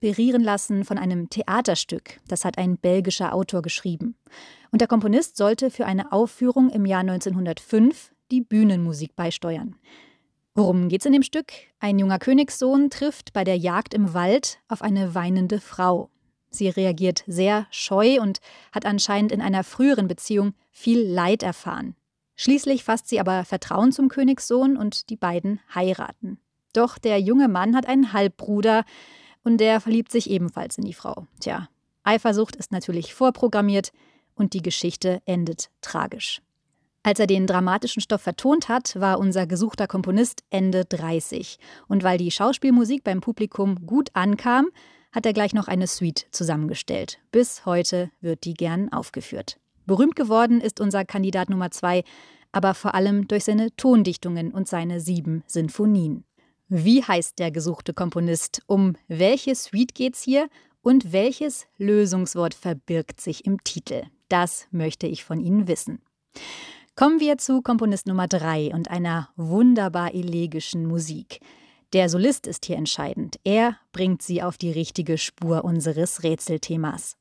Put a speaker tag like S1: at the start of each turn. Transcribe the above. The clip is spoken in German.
S1: inspirieren lassen von einem Theaterstück. Das hat ein belgischer Autor geschrieben. Und der Komponist sollte für eine Aufführung im Jahr 1905 die Bühnenmusik beisteuern. Worum geht's in dem Stück? Ein junger Königssohn trifft bei der Jagd im Wald auf eine weinende Frau. Sie reagiert sehr scheu und hat anscheinend in einer früheren Beziehung viel Leid erfahren. Schließlich fasst sie aber Vertrauen zum Königssohn und die beiden heiraten. Doch der junge Mann hat einen Halbbruder und der verliebt sich ebenfalls in die Frau. Tja, Eifersucht ist natürlich vorprogrammiert und die Geschichte endet tragisch. Als er den dramatischen Stoff vertont hat, war unser gesuchter Komponist Ende 30. Und weil die Schauspielmusik beim Publikum gut ankam, hat er gleich noch eine Suite zusammengestellt. Bis heute wird die gern aufgeführt. Berühmt geworden ist unser Kandidat Nummer 2, aber vor allem durch seine Tondichtungen und seine 7 Sinfonien. Wie heißt der gesuchte Komponist? Um welche Suite geht's hier? Und welches Lösungswort verbirgt sich im Titel? Das möchte ich von Ihnen wissen. Kommen wir zu Komponist Nummer 3 und einer wunderbar elegischen Musik. Der Solist ist hier entscheidend. Er bringt Sie auf die richtige Spur unseres Rätselthemas.